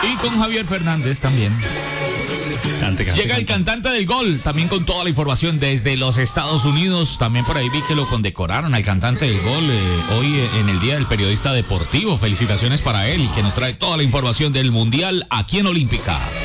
Y con Javier Fernández también. Llega el cantante del gol, también con toda la información desde los Estados Unidos. También por ahí vi que lo condecoraron al cantante del gol hoy en el Día del Periodista Deportivo. Felicitaciones para él, que nos trae toda la información del Mundial aquí en Olímpica.